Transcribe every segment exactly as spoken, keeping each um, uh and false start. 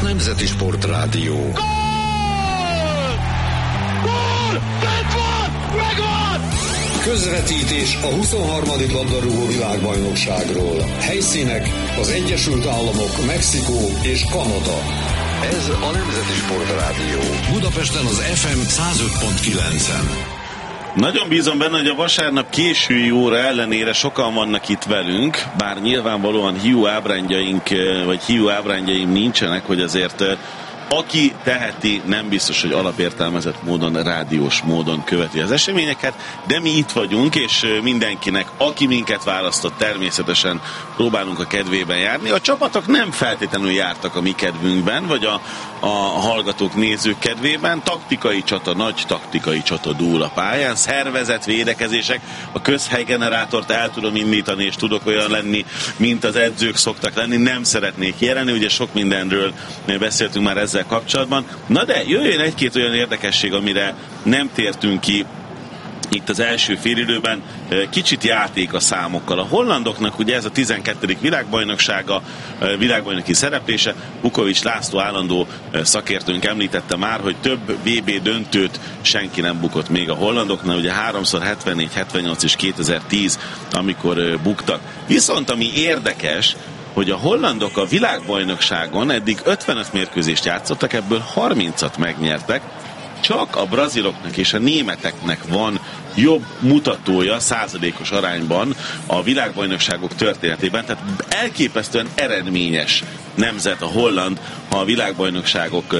Nemzeti Sportrádió. Gól! Gól! Bent van! Megvan! Közvetítés a huszonharmadik labdarúgó világbajnokságról. Helyszínek az Egyesült Államok, Mexikó és Kanada. Ez a Nemzeti Sportrádió. Budapesten az ef em száz öt pont kilencen. Nagyon bízom benne, hogy a vasárnap késői óra ellenére sokan vannak itt velünk, bár nyilvánvalóan hiú ábrányjaink, vagy hiú ábrányjaim nincsenek, hogy azért aki teheti, nem biztos, hogy alapértelmezett módon, rádiós módon követi az eseményeket, de mi itt vagyunk, és mindenkinek, aki minket választott, természetesen próbálunk a kedvében járni. A csapatok nem feltétlenül jártak a mi kedvünkben, vagy a, a hallgatók, nézők kedvében. Taktikai csata, nagy taktikai csata dúl a pályán, szervezett védekezések, a közhelygenerátort el tudom indítani, és tudok olyan lenni, mint az edzők szoktak lenni, nem szeretnék jelenni, ugye sok mindenről beszéltünk már ezzel kapcsolatban. Na de jöjjön egy-két olyan érdekesség, amire nem tértünk ki itt az első félidőben, kicsit játék a számokkal. A hollandoknak ugye ez a tizenkettedik világbajnoksága, világbajnoki szereplése. Vukovics László állandó szakértőnk említette már, hogy több vé bé döntőt senki nem bukott még a hollandoknál, ugye háromszor hetvennégy, hetvennyolc és kétezer-tíz, amikor buktak. Viszont ami érdekes, hogy a hollandok a világbajnokságon eddig ötvenöt mérkőzést játszottak, ebből harmincat megnyertek, csak a braziloknak és a németeknek van jobb mutatója százalékos arányban a világbajnokságok történetében, tehát elképesztően eredményes nemzet a holland, ha a világbajnokságok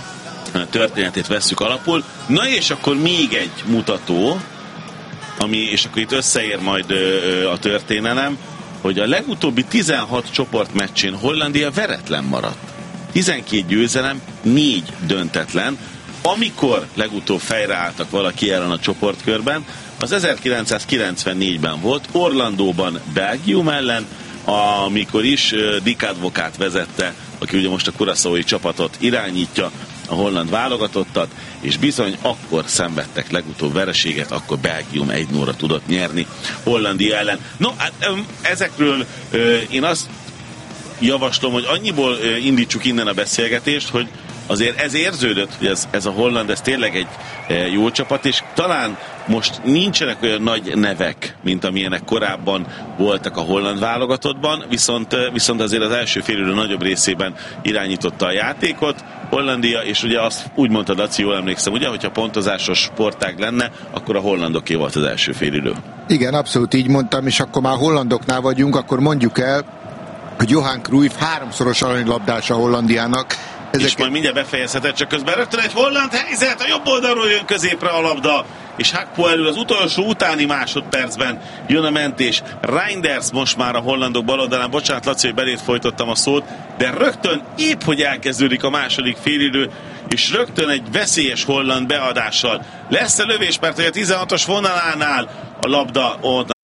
történetét vesszük alapul. Na és akkor még egy mutató, ami, és akkor itt összeér majd a történelem, hogy a legutóbbi tizenhat csoportmeccsén Hollandia veretlen maradt. tizenkét győzelem, négy döntetlen. Amikor legutóbb fejreálltak valaki ellen a csoportkörben, az ezerkilencszázkilencvennégyben volt, Orlandóban Belgium ellen, amikor is Dick Advocaat vezette, aki ugye most a Curaçaói csapatot irányítja, a holland válogatottat, és bizony akkor szenvedtek legutóbb vereséget, akkor Belgium egy nulla tudott nyerni Hollandia ellen. No, hát ezekről én azt javaslom, hogy annyiból indítsuk innen a beszélgetést, hogy azért ez érződött, hogy ez, ez a holland, ez tényleg egy jó csapat, és talán most nincsenek olyan nagy nevek, mint amilyenek korábban voltak a holland válogatottban, viszont, viszont azért az első félidő nagyobb részében irányította a játékot Hollandia, és ugye azt úgy mondta, Laci, jól emlékszem, ugye, hogyha pontozásos sportág lenne, akkor a hollandoké volt az első félidő. Igen, abszolút így mondtam, és akkor már hollandoknál vagyunk, akkor mondjuk el, hogy Johan Cruyff háromszoros aranylabdás a Hollandiának. Ezeket... És majd mindjárt befejezheted, csak közben rögtön egy holland helyzet, a jobb oldalról jön középre a labda, és Hakpo elől az utolsó utáni másodpercben jön a mentés. Reinders most már a hollandok bal oldalán, bocsánat Laci, hogy belét folytottam a szót, de rögtön épp, hogy elkezdődik a második félidő, és rögtön egy veszélyes holland beadással lesz a lövés, mert hogy a tizenhatos vonalánál a labda ott